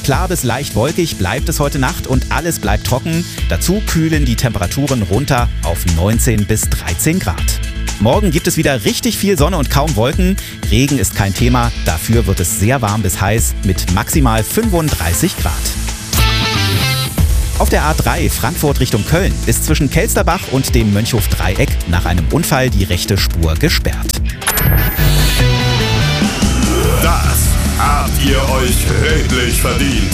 Klar bis leicht wolkig bleibt es heute Nacht und alles bleibt trocken. Dazu kühlen die Temperaturen runter auf 19 bis 13 Grad. Morgen gibt es wieder richtig viel Sonne und kaum Wolken. Regen ist kein Thema, dafür wird es sehr warm bis heiß mit maximal 35 Grad. Auf der A3 Frankfurt Richtung Köln ist zwischen Kelsterbach und dem Mönchhof-Dreieck nach einem Unfall die rechte Spur gesperrt. Das habt ihr euch redlich verdient.